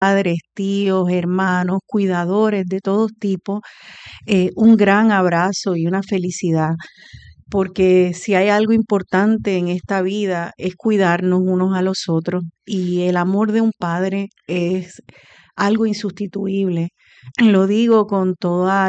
padres, tíos, hermanos, cuidadores de todo tipo, un gran abrazo y una felicidad, porque si hay algo importante en esta vida es cuidarnos unos a los otros y el amor de un padre es algo insustituible. Lo digo con toda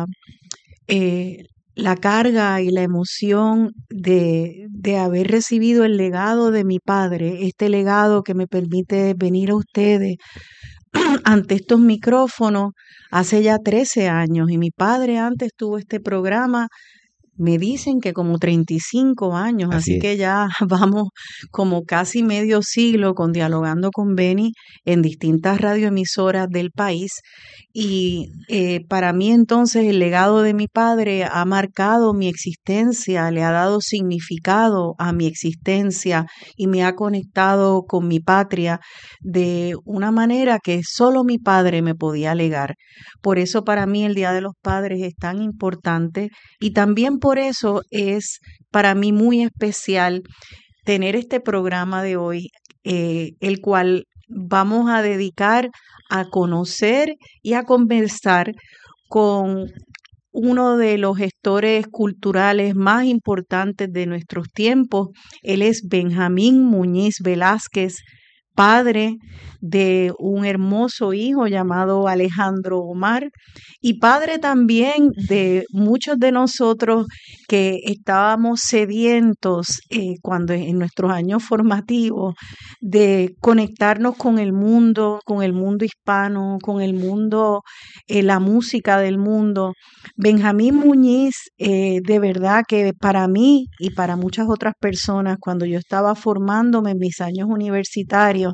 eh, la carga y la emoción de haber recibido el legado de mi padre, este legado que me permite venir a ustedes ante estos micrófonos hace ya 13 años y mi padre antes tuvo este programa, me dicen que como 35 años, Así así es. que ya vamos como casi medio siglo con Dialogando con Beni en distintas radioemisoras del país. Y para mí entonces el legado de mi padre ha marcado mi existencia, le ha dado significado a mi existencia y me ha conectado con mi patria de una manera que solo mi padre me podía legar. Por eso para mí el Día de los Padres es tan importante y también por eso es para mí muy especial tener este programa de hoy, el cual vamos a dedicar a conocer y a conversar con uno de los gestores culturales más importantes de nuestros tiempos. Él es Benjamín Muñiz Velázquez, padre de un hermoso hijo llamado Alejandro Omar y padre también de muchos de nosotros que estábamos sedientos cuando en nuestros años formativos de conectarnos con el mundo hispano, con el mundo, la música del mundo. Benjamín Muñiz, de verdad que para mí y para muchas otras personas, cuando yo estaba formándome en mis años universitarios,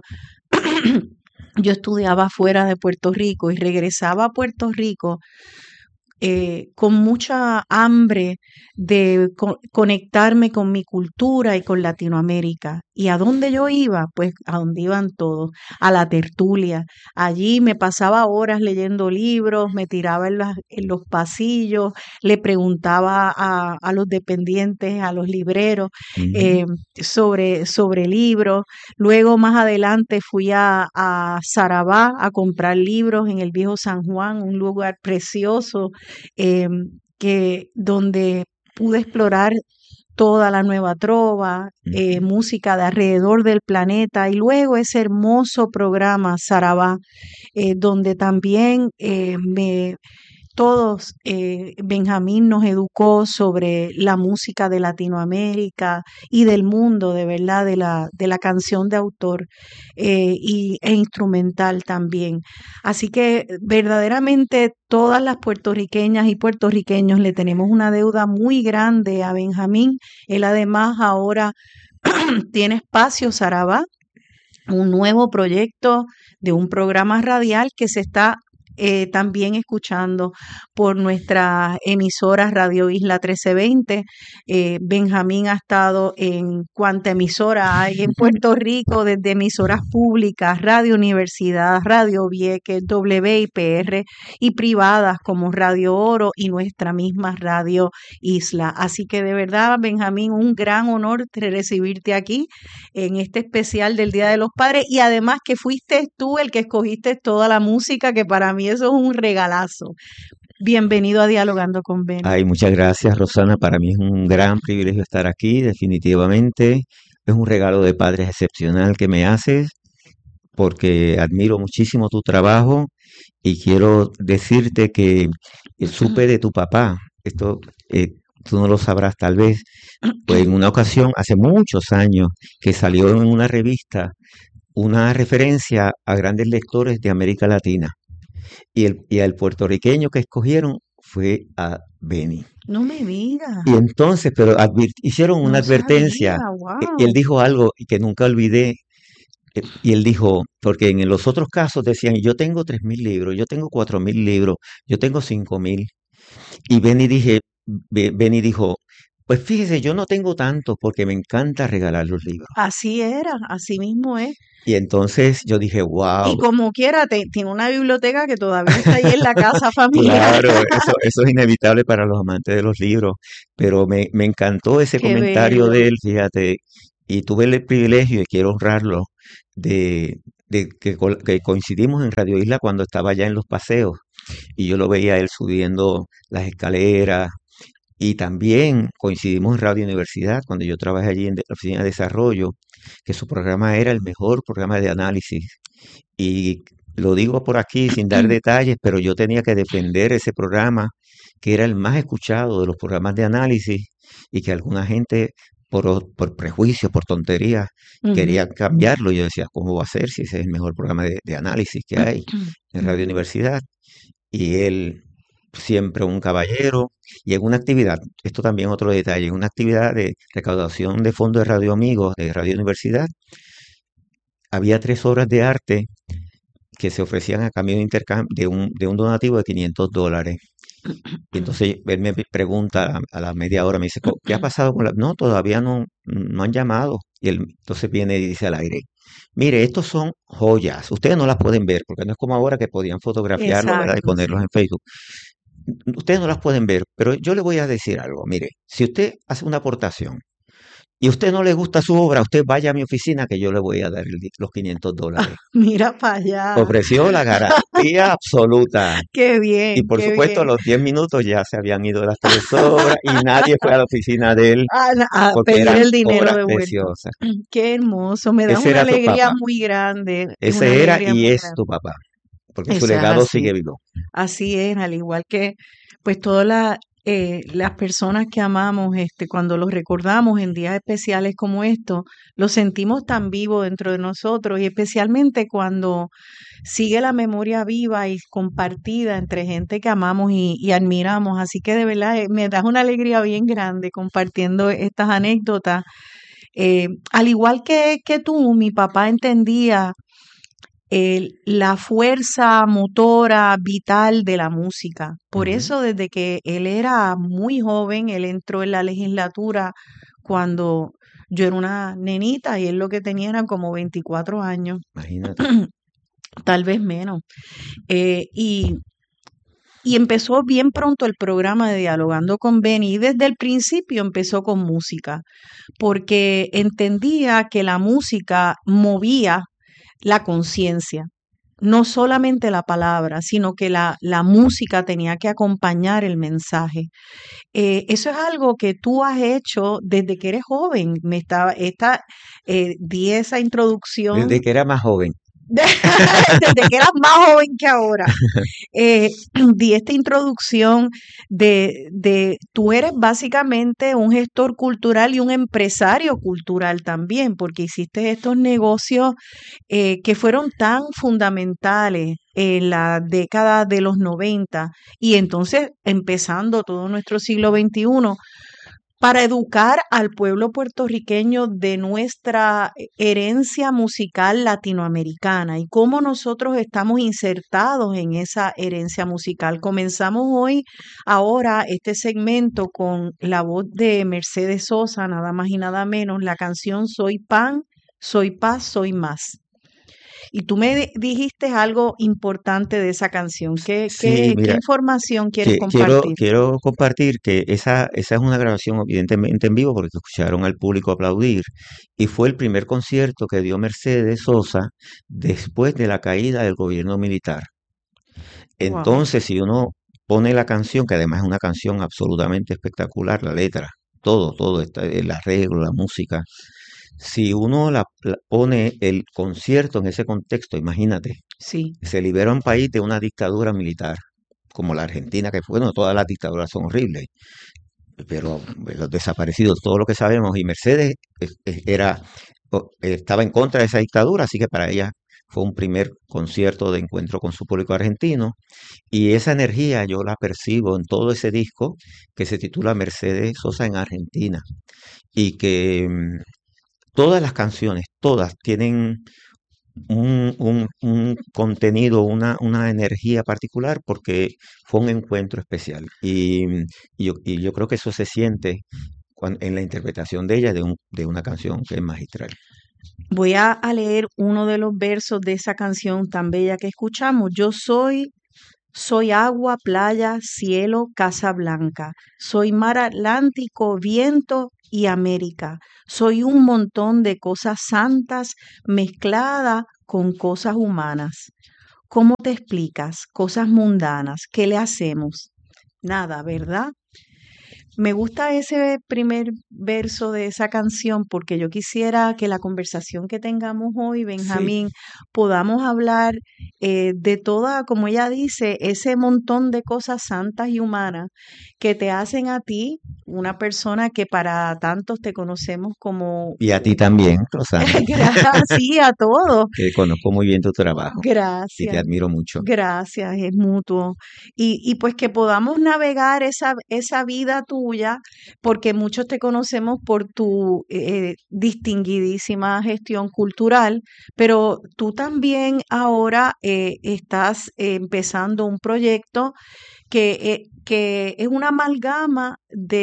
yo estudiaba fuera de Puerto Rico y regresaba a Puerto Rico con mucha hambre de conectarme con mi cultura y con Latinoamérica. ¿Y a dónde yo iba? Pues a donde iban todos, a la tertulia. Allí me pasaba horas leyendo libros, me tiraba en los pasillos, le preguntaba a los dependientes, a los libreros, Ujú. eh, sobre libros. Luego más adelante fui a Sarabá a comprar libros en el viejo San Juan, un lugar precioso eh, donde pude explorar toda la nueva trova, Ujú. música de alrededor del planeta y luego ese hermoso programa Sarabá, donde también Benjamín nos educó sobre la música de Latinoamérica y del mundo, de verdad, de la canción de autor e instrumental también. Así que verdaderamente todas las puertorriqueñas y puertorriqueños le tenemos una deuda muy grande a Benjamín. Él además ahora tiene Espacio Sarabá, un nuevo proyecto de un programa radial que se está también escuchando por nuestra emisora Radio Isla 1320. Benjamín ha estado en cuanta emisora hay en Puerto Rico, desde emisoras públicas, Radio Universidad, Radio Vieques, WIPR y privadas como Radio Oro y nuestra misma Radio Isla. Así que de verdad, Benjamín, un gran honor recibirte aquí en este especial del Día de los Padres y además que fuiste tú el que escogiste toda la música, que para mí eso es un regalazo. Bienvenido a Dialogando con Beni. Ay, muchas gracias, Rosana. Para mí es un gran privilegio estar aquí, definitivamente. Es un regalo de padres excepcional que me haces, porque admiro muchísimo tu trabajo y quiero decirte que supe de tu papá. Esto tú no lo sabrás tal vez. Pues en una ocasión, hace muchos años, que salió en una revista una referencia a grandes lectores de América Latina. Y al puertorriqueño que escogieron fue a Beni. No me digas, Y entonces, pero hicieron una no sabía, advertencia. Y él wow. dijo algo que nunca olvidé. Y él dijo, porque en los otros casos decían, yo tengo 3.000 libros, yo tengo 4.000 libros, yo tengo 5.000. Y Beni dijo, pues fíjese, yo no tengo tanto porque me encanta regalar los libros. Así era, así mismo es. Y entonces yo dije, Y wow. como quiera, tiene una biblioteca que todavía está ahí en la casa familiar. Claro, eso es inevitable para los amantes de los libros, pero me encantó ese Qué comentario de bello. él, fíjate, y tuve el privilegio, y quiero honrarlo, de, que coincidimos en Radio Isla cuando estaba ya en los paseos y yo lo veía a él subiendo las escaleras y también coincidimos en Radio Universidad cuando yo trabajé allí en la oficina de desarrollo, que su programa era el mejor programa de análisis. Y lo digo por aquí sin dar detalles, pero yo tenía que defender ese programa, que era el más escuchado de los programas de análisis y que alguna gente, por prejuicio, por tonterías, Ujú. quería cambiarlo. Yo decía, ¿cómo va a ser si ese es el mejor programa de análisis que hay en Radio Ujú. Universidad? Y él, siempre un caballero, y en una actividad, esto también otro detalle, en una actividad de recaudación de fondos de Radio Amigos de Radio Universidad, había 3 obras de arte que se ofrecían a cambio de intercambio de un donativo de $500. Y entonces él me pregunta a la media hora, me dice, ¿qué ha pasado con la...? No, todavía no han llamado. Y él entonces viene y dice al aire, mire, estos son joyas, ustedes no las pueden ver, porque no es como ahora que podían fotografiarlo, ¿verdad? Y Exacto, ponerlos sí. en Facebook. Ustedes no las pueden ver, pero yo le voy a decir algo, mire, si usted hace una aportación y a usted no le gusta su obra, usted vaya a mi oficina que yo le voy a dar los $500. Mira para allá. Ofreció la garantía absoluta. Qué Y bien, por qué supuesto, a bien. los 10 minutos ya se habían ido las 3 obras y nadie fue a la oficina de él A porque pedir eran el dinero obras devuelto. preciosas. Qué hermoso, me da Ese una era tu alegría papá, muy grande, es una ese era alegría y muy es grande. tu papá, porque su Eso es legado así. sigue vivo. Así es, al igual que pues todas las personas que amamos, cuando los recordamos en días especiales como estos, los sentimos tan vivos dentro de nosotros y especialmente cuando sigue la memoria viva y compartida entre gente que amamos y admiramos. Así que de verdad me da una alegría bien grande compartiendo estas anécdotas. Al igual que tú, mi papá entendía la fuerza motora vital de la música. Por Ujú. eso, desde que él era muy joven, él entró en la legislatura cuando yo era una nenita y él lo que tenía eran como 24 años, Imagínate. tal vez menos. Eh, y, y empezó bien pronto el programa de Dialogando con Benny y desde el principio empezó con música, porque entendía que la música movía la conciencia. No solamente la palabra, sino que la música tenía que acompañar el mensaje. Eso es algo que tú has hecho desde que eres joven. Di esa introducción Desde que era más joven. desde que eras más joven que ahora. Di esta introducción de tú eres básicamente un gestor cultural y un empresario cultural también, porque hiciste estos negocios que fueron tan fundamentales en la década de los 90 y entonces empezando todo nuestro siglo XXI para educar al pueblo puertorriqueño de nuestra herencia musical latinoamericana y cómo nosotros estamos insertados en esa herencia musical. Comenzamos hoy, ahora, este segmento con la voz de Mercedes Sosa, nada más y nada menos, la canción Soy Pan, Soy Paz, Soy Más. Y tú me dijiste algo importante de esa canción. ¿Qué, Sí, qué, qué mira, información quieres quiero, compartir? quiero compartir que esa es una grabación evidentemente en vivo porque escucharon al público aplaudir y fue el primer concierto que dio Mercedes Sosa después de la caída del gobierno militar. Wow. Entonces, si uno pone la canción, que además es una canción absolutamente espectacular, la letra, todo, el arreglo, la música, si uno la pone el concierto en ese contexto, imagínate, Sí. se libera un país de una dictadura militar, como la Argentina, que fue, bueno, todas las dictaduras son horribles, pero los desaparecidos, todo lo que sabemos, y Mercedes estaba en contra de esa dictadura, así que para ella fue un primer concierto de encuentro con su público argentino, y esa energía yo la percibo en todo ese disco que se titula Mercedes Sosa en Argentina, y que todas las canciones, todas tienen un contenido, una energía particular porque fue un encuentro especial. Y yo creo que eso se siente en la interpretación de ella de una canción que es magistral. Voy a leer uno de los versos de esa canción tan bella que escuchamos. Yo soy Soy agua, playa, cielo, casa blanca. Soy mar Atlántico, viento y América. Soy un montón de cosas santas mezcladas con cosas humanas. ¿Cómo te explicas? Cosas mundanas. ¿Qué le hacemos? Nada, ¿verdad? Me gusta ese primer verso de esa canción porque yo quisiera que la conversación que tengamos hoy, Sí. Benjamín, podamos hablar de toda, como ella dice, ese montón de cosas santas y humanas que te hacen a ti, una persona que para tantos te conocemos como... Y a ti también, Rosana, Gracias a todos. que conozco muy bien tu trabajo y te Gracias. admiro mucho. Gracias, es mutuo. Y pues que podamos navegar esa vida tuya, porque muchos te conocemos por tu distinguidísima gestión cultural, pero tú también ahora estás empezando un proyecto que es una amalgama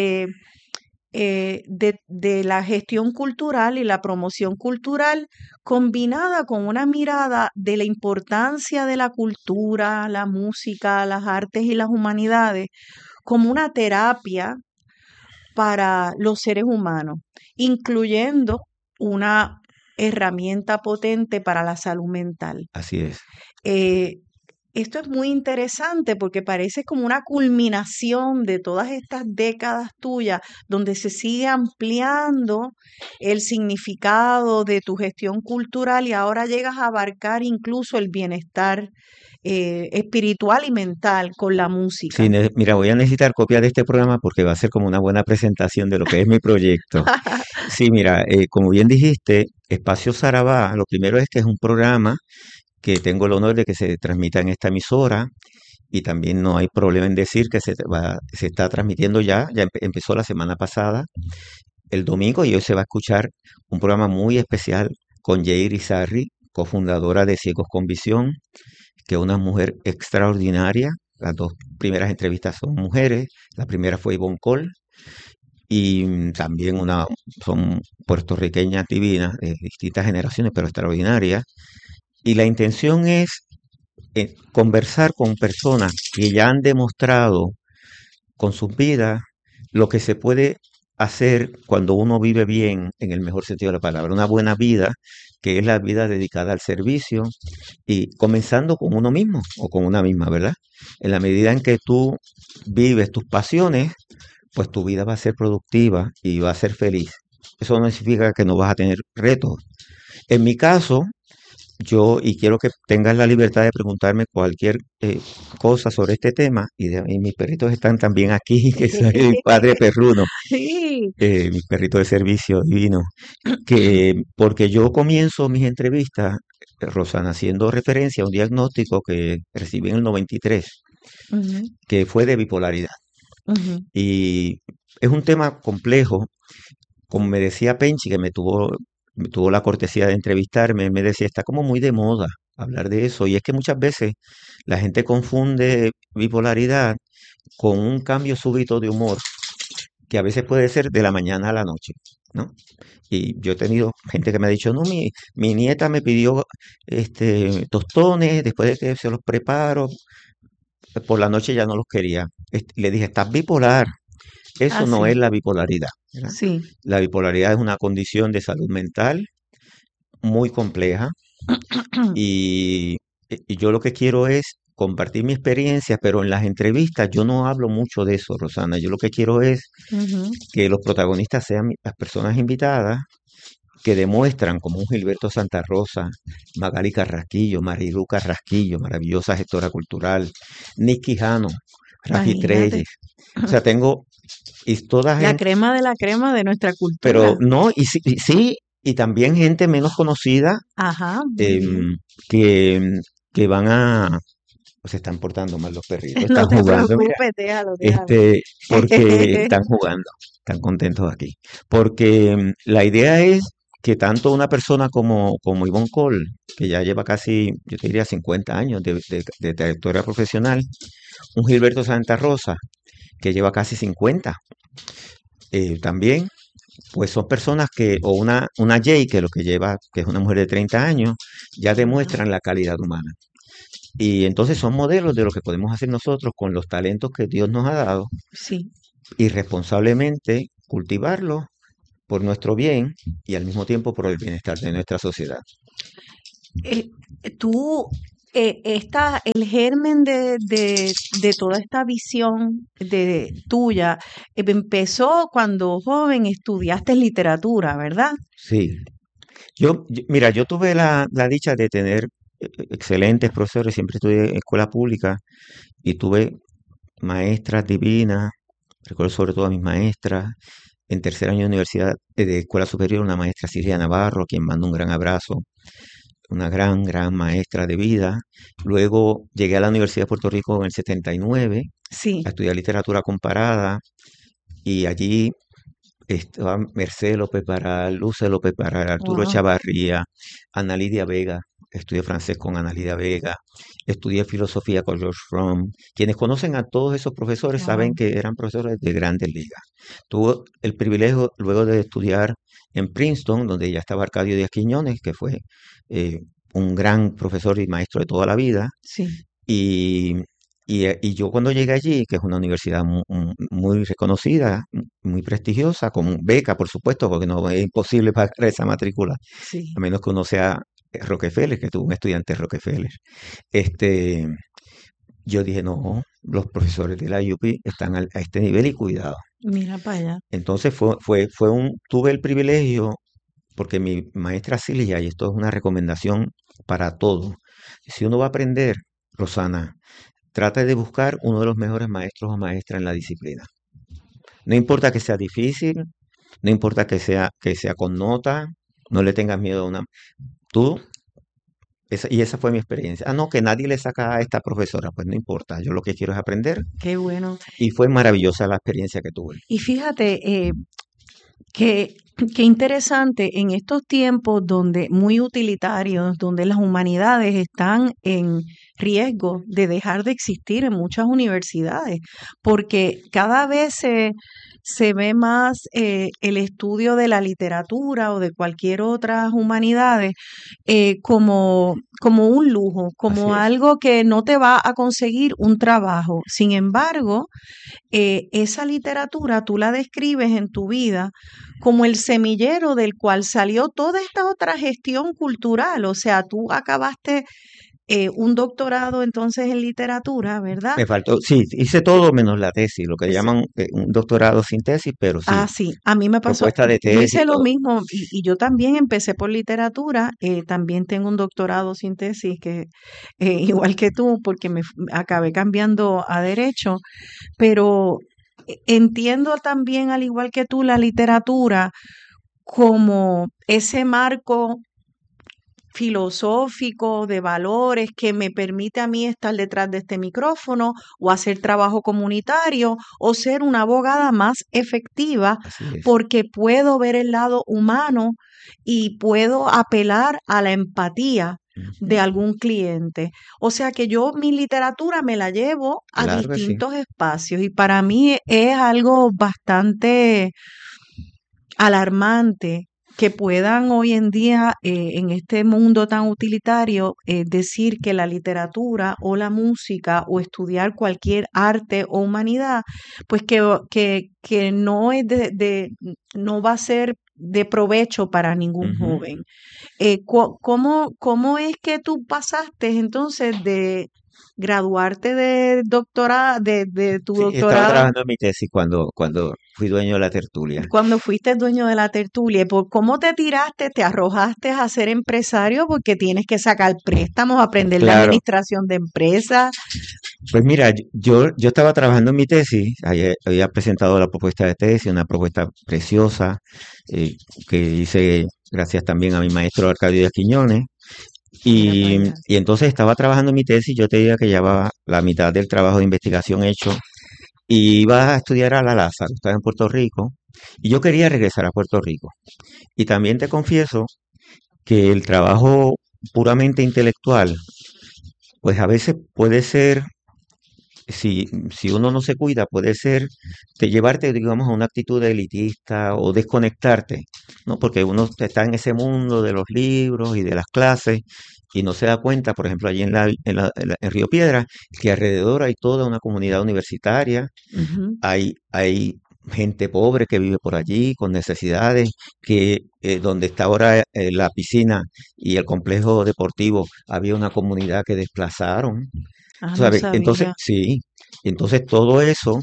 de la gestión cultural y la promoción cultural combinada con una mirada de la importancia de la cultura, la música, las artes y las humanidades como una terapia para los seres humanos, incluyendo una herramienta potente para la salud mental. Así es. Eh, Esto es muy interesante porque parece como una culminación de todas estas décadas tuyas, donde se sigue ampliando el significado de tu gestión cultural y ahora llegas a abarcar incluso el bienestar espiritual y mental con la Sí, música. mira, voy a necesitar copia de este programa porque va a ser como una buena presentación de lo que es mi proyecto. Sí, mira, como bien dijiste, Espacio Sarabá, lo primero es que es un programa que tengo el honor de que se transmita en esta emisora y también no hay problema en decir que se está transmitiendo ya empezó la semana pasada, el domingo, y hoy se va a escuchar un programa muy especial con Yair Izarri, cofundadora de Ciegos con Visión, que es una mujer extraordinaria. Las dos primeras entrevistas son mujeres, la primera fue Ivonne Cole y también son puertorriqueñas divinas de distintas generaciones, pero extraordinarias. Y la intención es conversar con personas que ya han demostrado con sus vidas lo que se puede hacer cuando uno vive bien, en el mejor sentido de la palabra, una buena vida, que es la vida dedicada al servicio y comenzando con uno mismo o con una misma, ¿verdad? En la medida en que tú vives tus pasiones, pues tu vida va a ser productiva y va a ser feliz. Eso no significa que no vas a tener retos. En mi caso, y quiero que tengas la libertad de preguntarme cualquier cosa sobre este tema, y mis perritos están también aquí, que soy el padre perruno, Sí. mis perritos de servicio divino, que porque yo comienzo mis entrevistas, Rosana, haciendo referencia a un diagnóstico que recibí en el 93, Ujú, que fue de bipolaridad. ujú. Y es un tema complejo, como me decía Penchi, que me tuvo la cortesía de entrevistarme, me decía, está como muy de moda hablar de eso. Y es que muchas veces la gente confunde bipolaridad con un cambio súbito de humor, que a veces puede ser de la mañana a la noche, ¿no? Y yo he tenido gente que me ha dicho, no, mi nieta me pidió tostones, después de que se los preparo, por la noche ya no los quería. Le dije, estás bipolar. Eso Ah, no sí, es la bipolaridad, ¿verdad? sí. La bipolaridad es una condición de salud mental muy compleja y yo lo que quiero es compartir mi experiencia, pero en las entrevistas yo no hablo mucho de eso, Rosana. Yo lo que quiero es Ujú. que los protagonistas sean las personas invitadas que demuestran, como un Gilberto Santa Rosa, Magali Carrasquillo, Marilu Carrasquillo, maravillosa gestora cultural, Nick Quijano, Rafi Imagínate. Treyes. O sea, tengo, y toda La gente, crema de la crema de nuestra pero cultura. no, y sí, y también gente menos conocida Ajá, muy bien. em, que, que van a, se están portando mal los perritos, No están te jugando, mira, preocupes, déjalo. porque están jugando, están contentos aquí. Porque la idea es que tanto una persona como Ivonne Cole, que ya lleva casi, yo te diría, 50 años de trayectoria profesional, un Gilberto Santa Rosa, que lleva casi 50, también, pues son personas que, o una Jay, que lo que lleva, que es una mujer de 30 años, ya Ajá. demuestran la calidad humana. Y entonces son modelos de lo que podemos hacer nosotros con los talentos que Dios nos ha dado sí. y responsablemente cultivarlos por nuestro bien y al mismo tiempo por el bienestar de nuestra sociedad. Eh, tú, el germen de toda esta visión tuya, empezó cuando joven estudiaste literatura, ¿verdad? Sí, mira, yo tuve la dicha de tener excelentes profesores, siempre estudié en escuela pública y tuve maestras divinas, recuerdo sobre todo a mis maestras. En tercer año de universidad de escuela superior, una maestra Silvia Navarro, a quien mando un gran abrazo, una gran maestra de vida. Luego llegué a la Universidad de Puerto Rico en el 79 Sí. a estudiar literatura comparada y allí estaba Merced López Baral, Luce López Baral, Arturo Wow. Chavarría, Ana Lidia Vega. Estudié francés con Ana Lidia Vega, estudié filosofía con George Fromm. Quienes conocen a todos esos profesores saben Wow. que eran profesores de grandes ligas. Tuve el privilegio luego de estudiar en Princeton, donde ya estaba Arcadio Díaz Quiñones, que fue eh, un gran profesor y maestro de toda la vida. Sí. Y, y yo cuando llegué allí, que es una universidad muy reconocida, muy prestigiosa, con beca, por supuesto, porque no es imposible pagar esa matrícula, a Sí. menos que uno sea Rockefeller, que tuvo un estudiante Rockefeller. Este, yo dije, no, los profesores de la UP están a este nivel y cuidado. Mira para allá. Entonces tuve el privilegio, porque mi maestra Silvia, y esto es una recomendación para todos, si uno va a aprender, Rosana, trata de buscar uno de los mejores maestros o maestras en la disciplina. No importa que sea difícil, no importa que sea con nota, no le tengas miedo a una. Tú, y esa fue mi experiencia. Ah, no, que nadie le saca a esta profesora, pues no importa, yo lo que quiero es aprender. Qué bueno. Y fue maravillosa la experiencia que tuve. Y fíjate, qué, qué interesante en estos tiempos donde muy utilitarios, donde las humanidades están en riesgo de dejar de existir en muchas universidades, porque cada vez se ve más el estudio de la literatura o de cualquier otra humanidades como un lujo, Así como es. algo que no te va a conseguir un trabajo. Sin embargo, esa literatura tú la describes en tu vida como el semillero del cual salió toda esta otra gestión cultural. O sea, tú acabaste un doctorado entonces en literatura, ¿verdad? Me faltó, sí, hice todo menos la tesis, lo que Es- llaman un doctorado sin tesis, pero sí, sí, a mí me pasó, propuesta de yo tesis y hice lo todo. mismo y yo también empecé por literatura, también tengo un doctorado sin tesis, que igual que tú, porque acabé cambiando a derecho, pero entiendo también, al igual que tú, la literatura como ese marco filosófico de valores que me permite a mí estar detrás de este micrófono o hacer trabajo comunitario o ser una abogada más efectiva Así es. porque puedo ver el lado humano y puedo apelar a la empatía de Ujú. algún cliente. O sea que yo mi literatura me la llevo a Claro que sí. distintos espacios y para mí es algo bastante alarmante que puedan hoy en día, en este mundo tan utilitario, decir que la literatura o la música o estudiar cualquier arte o humanidad, pues que no es no va a ser de provecho para ningún Ujú. joven. ¿Cómo es que tú pasaste entonces de graduarte de tu Sí, estaba doctorado trabajando en mi tesis cuando fui dueño de la tertulia. cuando fuiste dueño de la tertulia? ¿Y por cómo te tiraste, te arrojaste a ser empresario? Porque tienes que sacar préstamos, aprender de Claro, administración de empresas. pues mira, yo estaba trabajando en mi tesis, había presentado la propuesta de tesis, una propuesta preciosa eh, que hice gracias también a mi maestro Arcadio Díaz Quiñones. Mira para Y, allá. y entonces estaba trabajando en mi tesis, yo te diría que llevaba la mitad del trabajo de investigación hecho y iba a estudiar a la Lázaro, estaba en Puerto Rico y yo quería regresar a Puerto Rico. Y también te confieso que el trabajo puramente intelectual, pues a veces puede ser si uno no se cuida, puede ser de llevarte, digamos, a una actitud elitista o desconectarte, ¿no? Porque uno está en ese mundo de los libros y de las clases y no se da cuenta, por ejemplo, allí en Río Piedra, que alrededor hay toda una comunidad universitaria, Ujú. hay gente pobre que vive por allí con necesidades, que donde está ahora la piscina y el complejo deportivo, había una comunidad que desplazaron. Ah, no ¿Sabes? Entonces, sabía. sí, entonces todo eso,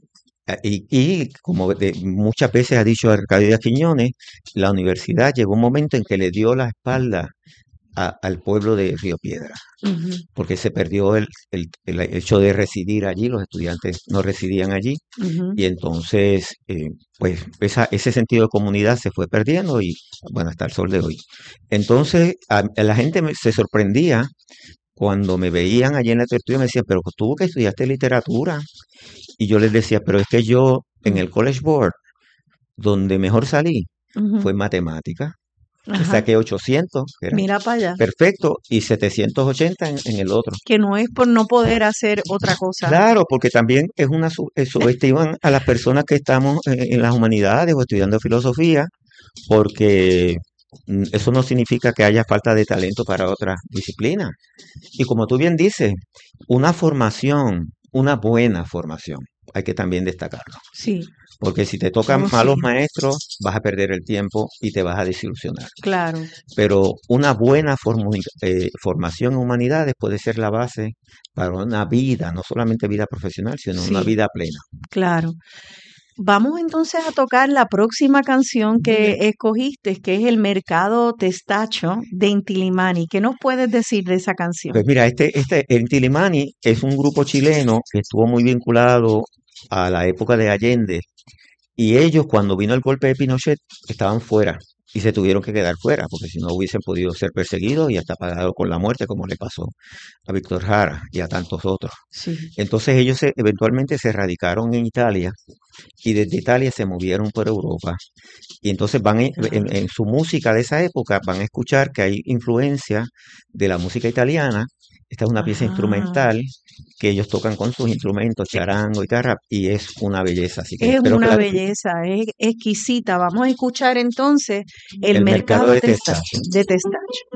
y como muchas veces ha dicho Arcadio Díaz Quiñones, la universidad llegó un momento en que le dio la espalda al pueblo de Río Piedra, Ujú, porque se perdió el hecho de residir allí, los estudiantes no residían allí, ujú. y entonces, pues ese sentido de comunidad se fue perdiendo y, bueno, hasta el sol de hoy. Entonces, a la gente se sorprendía cuando me veían allí en la tertulia, me decían, pero tú que estudiaste literatura. Y yo les decía, pero es que yo en Mm, el College Board, donde mejor salí, ujú. fue en matemática. Ajá. Saqué 800, que era Mira para allá. perfecto, y 780 en el otro. Que no es por no poder hacer otra cosa. Claro, porque también es subestiman a las personas que estamos en las humanidades o estudiando filosofía, porque eso no significa que haya falta de talento para otras disciplinas. Y como tú bien dices, una formación, una buena formación, hay que también destacarlo. Sí. Porque si te tocan Oh, malos sí. maestros, vas a perder el tiempo y te vas a desilusionar. Claro. Pero una buena formación en humanidades puede ser la base para una vida, no solamente vida profesional, sino una Sí. vida plena. Claro. Vamos entonces a tocar la próxima canción que escogiste, que es El Mercado Testacho de Intilimani. ¿Qué nos puedes decir de esa canción? Pues mira, el Tilimani es un grupo chileno que estuvo muy vinculado a la época de Allende. Y ellos, cuando vino el golpe de Pinochet, estaban fuera y se tuvieron que quedar fuera, porque si no hubiesen podido ser perseguidos y hasta pagados con la muerte, como le pasó a Víctor Jara y a tantos otros. Sí. Entonces ellos eventualmente se radicaron en Italia y desde Italia se movieron por Europa. Y entonces Ah, en su música de esa época van a escuchar que hay influencia de la música italiana. Esta es una pieza ah. instrumental que ellos tocan con sus instrumentos, charango, guitarra, y es una belleza. Así que Es espero que una la disfruten. belleza, es exquisita. Vamos a escuchar entonces El El mercado Mercado de Testacho. De Testacho.